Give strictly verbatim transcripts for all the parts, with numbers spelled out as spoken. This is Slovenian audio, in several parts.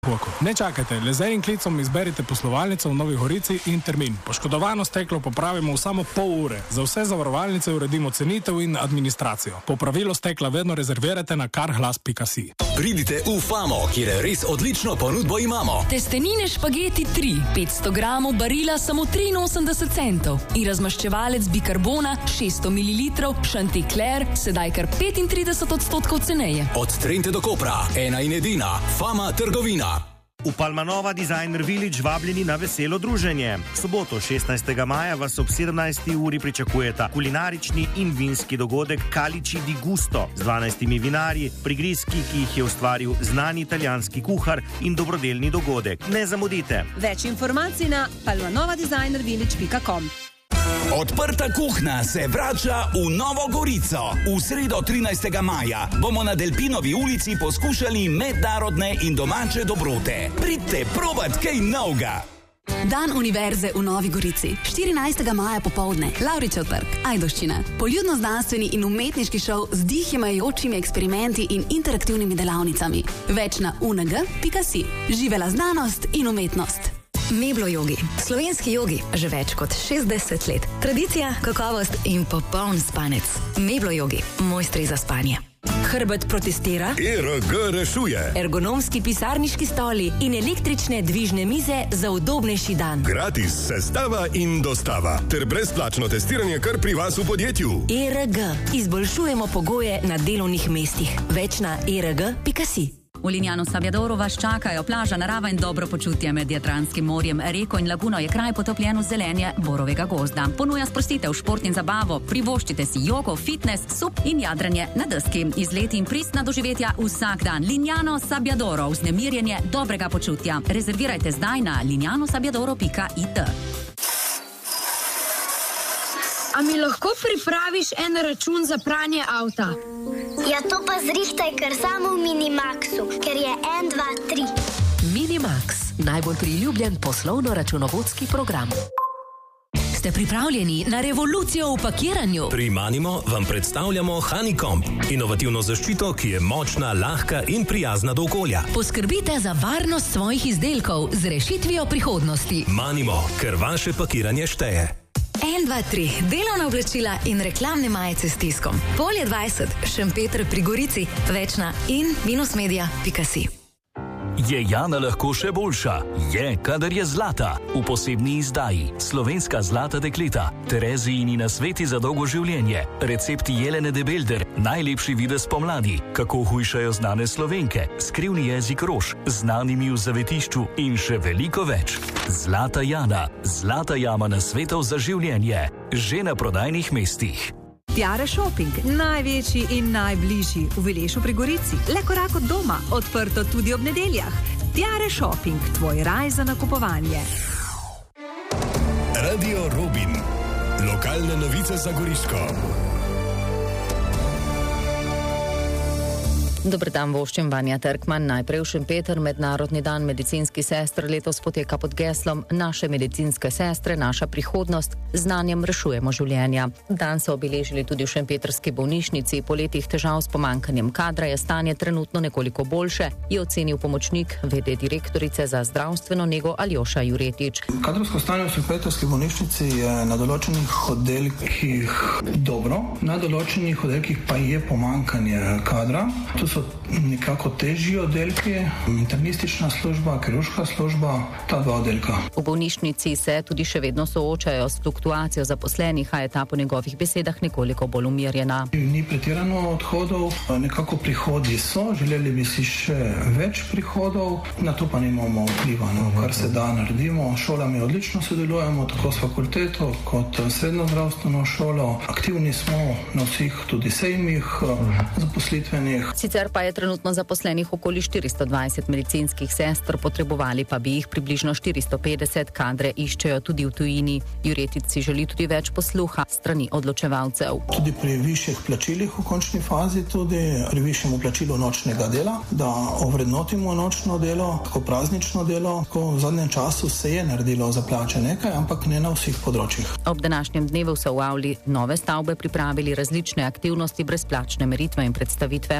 Ne čakajte, le z enim klicom izberite poslovalnico v Novi Gorici in termin. Poškodovano steklo popravimo v samo pol ure. Za vse zavarovalnice uredimo cenitev in administracijo. Popravilo stekla vedno rezervirajte na carglass pika si. Pridite v Famo, kjer res odlično ponudbo imamo. Testenine špageti tri, petsto gramov barila samo triinosemdeset centov in razmaščevalec bikarbona šeststo mililitrov Chanticleer sedaj kar petintrideset odstotkov ceneje. Od Trente do Kopra, ena in edina, Fama trgovina. V Palmanova Designer Village vabljeni na veselo druženje. Soboto šestnajstega maja vas ob sedemnajsti uri pričakujeta kulinarični in vinski dogodek Calici di Gusto z dvanajstimi vinarji, prigrizki, ki jih je ustvaril znani italijanski kuhar in dobrodelni dogodek. Ne zamudite. Več informacij na palmanova designer village pika com. Odprta kuhna se vrača v Novo Gorico. V sredo trinajstega maja bomo na Delpinovi ulici poskušali mednarodne in domače dobrote. Pridite provat kaj novega. Dan Univerze v Novi Gorici. štirinajstega maja popoldne. Lavričev trg, Ajdovščina. Poljudno-znanstveni in umetniški šov z dihjemajočimi eksperimenti in interaktivnimi delavnicami. Več na u en ge pika si. Živela znanost in umetnost. Meblo jogi. Slovenski jogi že več kot šestdeset let. Tradicija, kakovost in popoln spanec. Meblo jogi. Mojstri za spanje. Hrbet protestira. er ge rešuje. Ergonomski pisarniški stoli in električne dvižne mize za udobnejši dan. Gratis sestava in dostava. Ter brezplačno testiranje kar pri vas v podjetju. er ge. Izboljšujemo pogoje na delovnih mestih. Več na er ge pika si. V Lignano Sabbiadoru vas čakajo plaža, narava in dobro počutje med Jadranskim morjem. Reko in laguno je kraj potopljen v zelenje borovega gozda. Ponuja sprostitev, šport in zabavo. Privoščite si jogo, fitness, sup in jadranje na deski. Izleti in pristna doživetja vsak dan. Lignano Sabbiadoro, vznemirjenje dobrega počutja. Rezervirajte zdaj na lignano sabbiadoro pika it. A mi lahko pripraviš en račun za pranje avta? Ja, to pa zrihtaj kar samo v Minimaxu, ker je en, dva, tri. Minimax, najbolj priljubljen poslovno-računovodski program. Ste pripravljeni na revolucijo v pakiranju? Pri Manimo vam predstavljamo Honeycomb, inovativno zaščito, ki je močna, lahka in prijazna do okolja. Poskrbite za varnost svojih izdelkov z rešitvijo prihodnosti. Manimo, ker vaše pakiranje šteje. en, dva, tri. Delovna oblačila in reklamne majice s tiskom. Polje dvajset. Šempeter pri Gorici. Več na in minus media pika si. Je Jana lahko še boljša? Je, kadar je zlata. V posebni izdaji Slovenska zlata dekleta, Terezijini nasveti za dolgo življenje, recepti Jelene de Belder, najlepši videz pomladi, kako hujšajo znane Slovenke, skrivni jezik rož, znanimi v zavetišču in še veliko več. Zlata Jana, zlata jama nasvetov za življenje, že na prodajnih mestih. Tiare Shopping, največji in najbližji v Vilešu pri Gorici. Le korak od doma, odprto tudi ob nedeljah. Tiare Shopping, tvoj raj za nakupovanje. Radio Robin, lokalne novice za Goriško. Dober dan, voščim Vanja Trkman. Najprej v Šempeter. Mednarodni dan medicinskih sester letos poteka pod geslom Naše medicinske sestre, naša prihodnost, znanjem rešujemo življenja. Dan so obeležili tudi v šempetrski bolnišnici. Po letih težav s pomankanjem kadra je stanje trenutno nekoliko boljše, je ocenil pomočnik vede direktorice za zdravstveno nego Aljoša Juretič. Kadrovsko stanje v šempetrski bolnišnici je na določenih oddelkih dobro, na določenih oddelkih pa je pomankanje kadra. Tu so nekako težji oddelki, internistična služba, kirurška služba, ta dva oddelka. V bolnišnici se tudi še vedno soočajo s fluktuacijo zaposlenih, a je ta po njegovih besedah nekoliko bolj umirjena. Ni pretirano odhodov, nekako prihodi so, želeli bi si še več prihodov, na to pa nimamo vpliva, no, kar se da naredimo. Šolami odlično sodelujemo, tako s fakulteto kot srednjo zdravstveno šolo. Aktivni smo na vseh tudi sejmih zaposlitvenih. Sicer pa je trenutno zaposlenih okoli štiristo dvajset medicinskih sester, potrebovali pa bi jih približno štiristo petdeset, kadre iščejo tudi v tujini. Juretic si želi tudi več posluha strani odločevalcev. Tudi pri višjih plačilih v končni fazi, tudi pri višjem plačilu nočnega dela, da ovrednotimo nočno delo, tako praznično delo. Tako v zadnjem času se je naredilo za plače nekaj, ampak ne na vseh področjih. Ob današnjem dnevu so v avli nove stavbe pripravili različne aktivnosti, brezplačne meritve in predstavitve. Sodelovali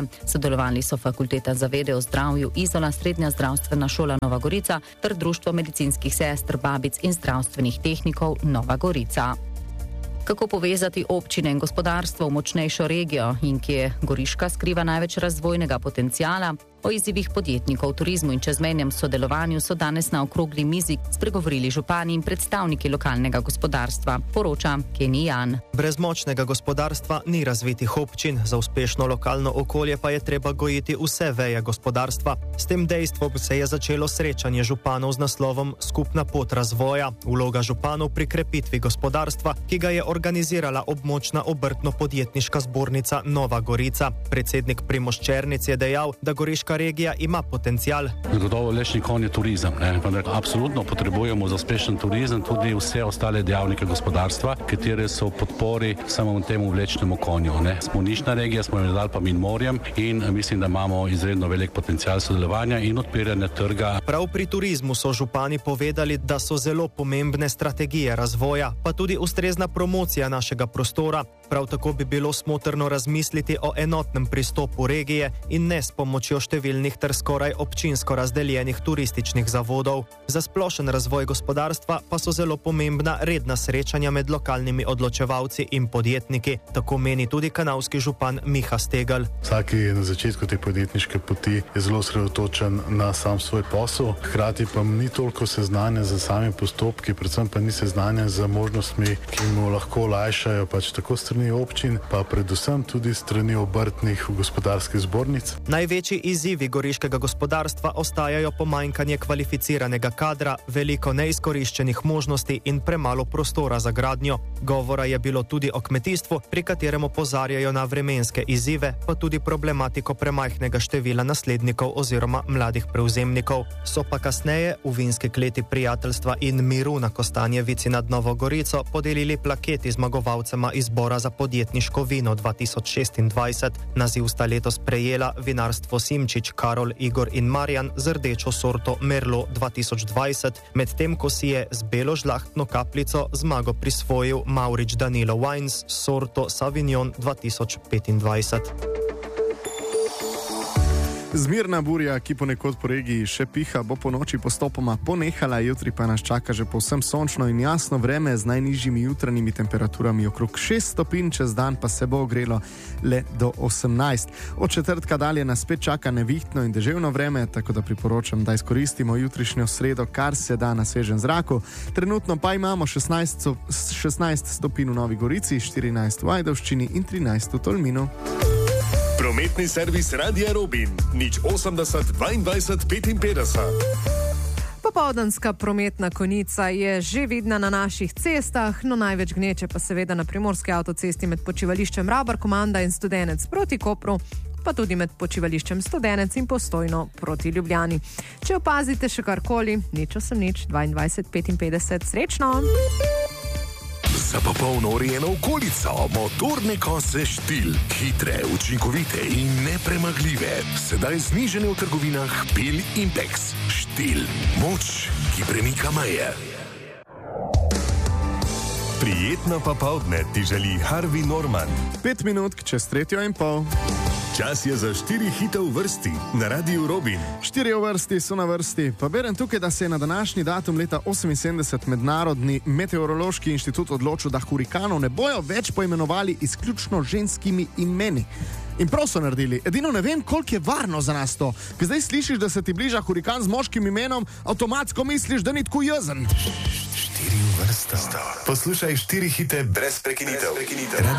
Sodelovali so Fakulteta za vede o zdravju Izola, Srednja zdravstvena šola Nova Gorica ter Društvo medicinskih sester, babic in zdravstvenih tehnikov Nova Gorica. Kako povezati občine in gospodarstvo v močnejšo regijo in kje Goriška skriva največ razvojnega potencijala? O izzivih podjetnikov v turizmu in čezmejnem sodelovanju so danes na okrogli mizi spregovorili župani in predstavniki lokalnega gospodarstva, poroča Kenny Jan. Brez močnega gospodarstva ni razvitih občin, za uspešno lokalno okolje pa je treba gojiti vse veje gospodarstva. S tem dejstvom se je začelo srečanje županov z naslovom Skupna pot razvoja, vloga županov pri krepitvi gospodarstva, ki ga je organizirala območna obrtno-podjetniška zbornica Nova Gorica. Predsednik Primož Černic je dejal, da Goriška regija ima potencial. Zagotovo lešni konj je turizem. Ne? Absolutno potrebujemo za uspešen turizem tudi vse ostale dejavnike gospodarstva, katere so v podpori samo temu vlečnemu konju. Ne? Smo nišna regija, smo med Alpami in morjem in mislim, da imamo izredno velik potencial sodelovanja in odpiranja trga. Prav pri turizmu so župani povedali, da so zelo pomembne strategije razvoja, pa tudi ustrezna promocija našega prostora. Prav tako bi bilo smotrno razmisliti o enotnem pristopu regije in ne s pomočjo številnih ter skoraj občinsko razdeljenih turističnih zavodov. Za splošen razvoj gospodarstva pa so zelo pomembna redna srečanja med lokalnimi odločevalci in podjetniki, tako meni tudi kanalski župan Miha Stegel. Vsaki na začetku te podjetniške poti je zelo sredotočen na sam svoj posel, hkrati pa ni toliko seznanjen za sami postopki, predvsem pa ni seznanjen za možnostmi, ki mu lahko olajšajo pač tako strani občin, pa predvsem tudi strani obrtnih gospodarskih zbornic. Največji izzivi goriškega gospodarstva ostajajo pomanjkanje kvalificiranega kadra, veliko neizkoriščenih možnosti in premalo prostora za gradnjo. Govora je bilo tudi o kmetijstvu, pri katerem opozarjajo na vremenske izzive, pa tudi problematiko premajhnega števila naslednikov oziroma mladih prevzemnikov. So pa kasneje v vinski kleti prijateljstva in miru na Kostanjevici nad Novo Gorico podelili plaketi zmagovalcema izbora za podjetniško vino dva tisoč šestindvajset. Naziv sta letos prejela vinarstvo Simčič, Karol, Igor in Marjan z rdečo sorto Merlot dva tisoč dvajset, medtem ko si je z belo žlahtno kapljico zmago prisvojil Maurič Danilo Wines s sorto Savignon dva tisoč petindvajset. Zmirna burja, ki ponekod po regiji še piha, bo po noči postopoma ponehala, jutri pa nas čaka že povsem sončno in jasno vreme z najnižjimi jutranjimi temperaturami okrog šest stopinj, čez dan pa se bo ogrelo le do osemnajst. Od četrtka dalje nas spet čaka nevihtno in deževno vreme, tako da priporočam, da izkoristimo jutrišnjo sredo, kar se da na svežem zraku. Trenutno pa imamo šestnajst, šestnajst stopinj v Novi Gorici, štirinajst v Ajdovščini in trinajst v Tolminu. Prometni servis Radia Robin, nič osemdeset dvaindvajset petinpetdeset. Popoldanska prometna konica je že vidna na naših cestah, no največ gneče pa seveda na primorski avtocesti med počivališčem Rabar Komanda in Studenec proti Kopru, pa tudi med počivališčem Studenec in Postojno proti Ljubljani. Če opazite še karkoli, nič osem nič dvaindvajset petinpetdeset, srečno! Za popolno urejeno okolico, motorne kose Štil. Hitre, učinkovite in nepremagljive. Sedaj znižene v trgovinah Bil in Pex. Štil. Moč, ki premika meje. Prijetno popoldne ti želi Harvey Norman. Pet minut čez tretjo in pol. Čas je za štiri hite v vrsti na Radiu Robin. Štiri v vrsti so na vrsti. Pa berem tukaj, da se je na današnji datum leta oseminsedemdeset Mednarodni meteorološki inštitut odločil, da hurikanov ne bojo več poimenovali izključno ženskimi imeni. In prav so naredili. Edino ne vem, koliko je varno za nas to. Ker zdaj slišiš, da se ti bliža hurikan z moškim imenom, avtomatsko misliš, da ni tako jezen. Štiri v vrsti. Poslušaj štiri hite brez prekinitev.